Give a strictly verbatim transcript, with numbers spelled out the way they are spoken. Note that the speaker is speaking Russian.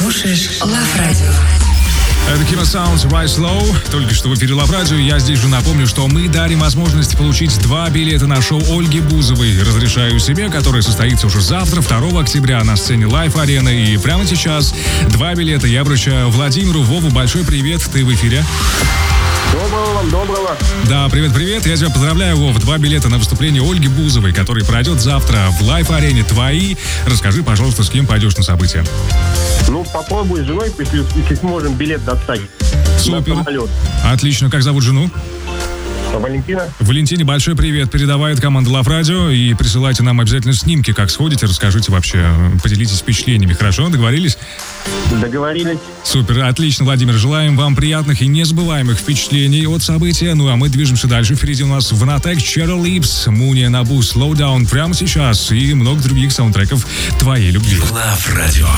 слушаешь Love Radio. Это Kima Sounds Rise Slow. Только что в эфире Love Radio. Я здесь же напомню, что мы дарим возможность получить два билета на шоу Ольги Бузовой «Разрешаю себе», которое состоится уже завтра, второго октября, на сцене Live Arena. И прямо сейчас два билета я вручаю Владимиру. Вову, большой привет, ты в эфире. Доброго вам, доброго. Да, привет-привет. Я тебя поздравляю, Вов. Два билета на выступление Ольги Бузовой, который пройдет завтра в Live-арене. Твои. Расскажи, пожалуйста, с кем пойдешь на событие. Ну, попробуй с женой, если, если сможем билет достать. Супер. Отлично. Как зовут жену? Валентина. Валентине большой привет. Передавает команда Love Radio. И присылайте нам обязательно снимки, как сходите. Расскажите вообще, поделитесь впечатлениями. Хорошо? Договорились? Договорились. Супер. Отлично, Владимир. Желаем вам приятных и незабываемых впечатлений от события. Ну, а мы движемся дальше. Впереди у нас Внатек, Cheryl Lips, Муния, Набу, Slow Down прямо сейчас. И много других саундтреков твоей любви. Love Radio.